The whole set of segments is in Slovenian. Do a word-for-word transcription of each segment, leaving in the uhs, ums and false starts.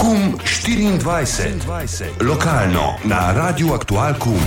KUM štiriindvajset. Lokalno na Radiu Aktual KUM.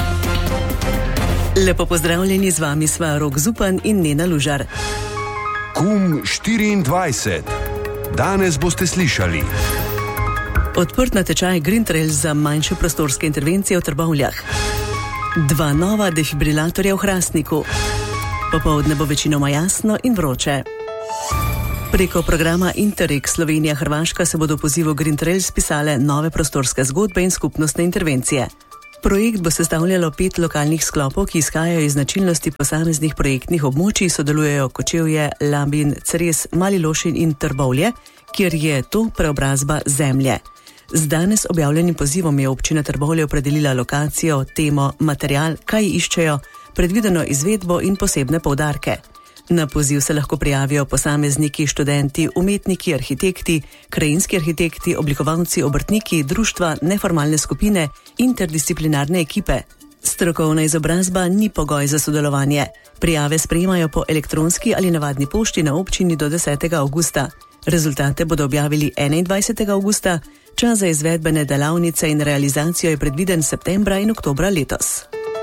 Lepo pozdravljeni, z vami sva Rok Zupan in Nena Lužar. KUM štiriindvajset. Danes boste slišali: odprt natečaj Green Trail za manjše prostorske intervencije v Trbovljah, dva nova defibrilatorja v Hrastniku, popoldne bo večinoma jasno in vroče. Preko programa Interreg Slovenija-Hrvaška se bodo v pozivu Green Trail spisale nove prostorske zgodbe in skupnostne intervencije. Projekt bo sestavljalo pet lokalnih sklopov, ki izhajajo iz značilnosti posameznih projektnih območij, sodelujejo Kočevje, Labin, Cres, Mali Lošinj in Trbovlje, kjer je to preobrazba zemlje. Z danes objavljenim pozivom je občina Trbovlje opredelila lokacijo, temo, material, kaj iščejo, predvideno izvedbo in posebne poudarke. Na poziv se lahko prijavijo posamezniki, študenti, umetniki, arhitekti, krajinski arhitekti, oblikovalci, obrtniki, društva, neformalne skupine, interdisciplinarne ekipe. Strokovna izobrazba ni pogoj za sodelovanje. Prijave sprejemajo po elektronski ali navadni pošti na občini do desetega avgusta. Rezultate bodo objavili enaindvajsetega avgusta, čas za izvedbene delavnice in realizacijo je predviden septembra in oktobra letos.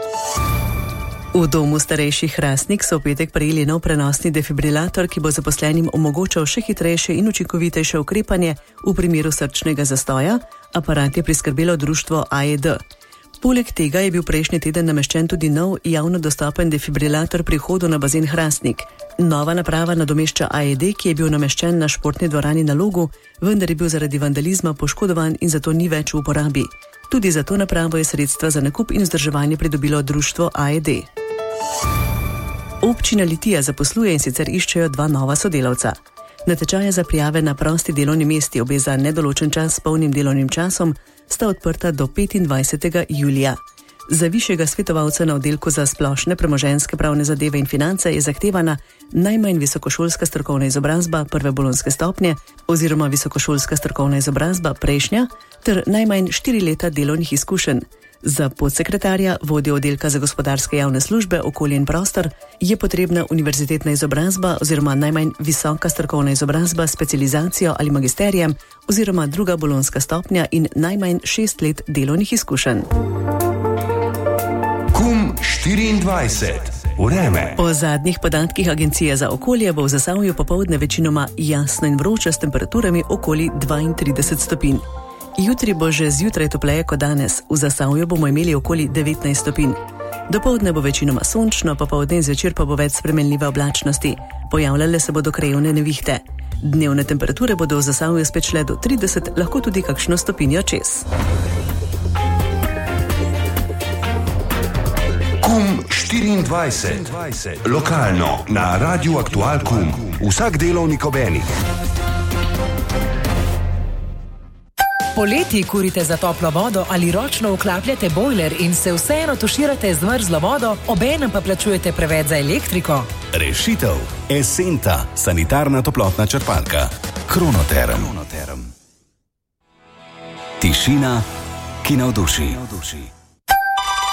V domu starejših Hrastnik so v petek prejeli nov prenosni defibrilator, ki bo zaposlenim omogočal še hitrejše in učinkovitejše ukrepanje v primeru srčnega zastoja. Aparat je priskrbelo društvo A E D. Poleg tega je bil prejšnji teden nameščen tudi nov javno dostopen defibrilator pri vhodu na bazen Hrastnik. Nova naprava nadomešča A E D, ki je bil nameščen na športni dvorani na Logu, vendar je bil zaradi vandalizma poškodovan in zato ni več v uporabi. Tudi za to napravo je sredstva za nakup in vzdrževanje pridobilo društvo A E D. Občina Litija zaposluje in sicer iščejo dva nova sodelavca. Natečaje za prijave na prosti delovni mesti, obe za nedoločen čas s polnim delovnim časom, sta odprta do petindvajsetega julija. Za višjega svetovalca na oddelku za splošne premoženjske pravne zadeve in finance je zahtevana najmanj visokošolska strokovna izobrazba prve bolonjske stopnje oziroma visokošolska strokovna izobrazba prejšnja ter najmanj štiri leta delovnih izkušenj. Za podsekretarja, vodjo oddelka za gospodarske javne službe, okolje in prostor, je potrebna univerzitetna izobrazba oziroma najmanj visoka strokovna izobrazba s specializacijo ali magisterijem oziroma druga bolonjska stopnja in najmanj šest let delovnih izkušenj. KUM štiriindvajset. Vreme. Po zadnjih podatkih Agencije za okolje bo v Zasavju popoldne večinoma jasno in vroče s temperaturami okoli dvaintrideset stopinj. Jutri bo že zjutraj topleje kot danes, v Zasavju bomo imeli okoli devetnajst stopinj. Dopoldne bo večinoma sončno, popoldne in zvečer pa bo več spremenljive oblačnosti. Pojavljale se bodo krajevne nevihte. Dnevne temperature bodo v Zasavju spet šle do trideset, lahko tudi kakšno stopinjo čez. KUM štiriindvajset. Lokalno na Radiu Aktual KUM. Vsak delovnik ob enih. Poleti kurite za toplo vodo ali ročno vklapljate bojler in se vseeno tuširate z mrzlo vodo, obenem pa plačujete preveč za elektriko? Rešitev. Esenta, sanitarna toplotna črpalka. Kronoterm. Tišina, ki navduši.